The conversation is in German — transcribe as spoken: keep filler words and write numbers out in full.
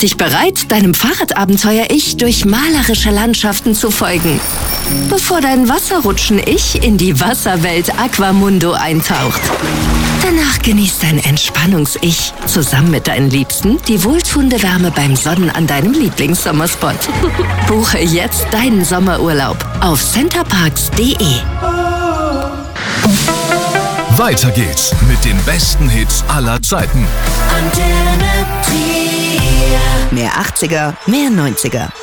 dich bereit, deinem Fahrradabenteuer-Ich durch malerische Landschaften zu folgen, bevor dein Wasserrutschen-Ich in die Wasserwelt Aquamundo eintaucht. Danach genießt dein Entspannungs-Ich zusammen mit deinen Liebsten die wohltuende Wärme beim Sonnen an deinem Lieblingssommerspot. Buche jetzt deinen Sommerurlaub auf centerparks punkt de. Weiter geht's mit den besten Hits aller Zeiten. Mehr achtziger, mehr neunziger.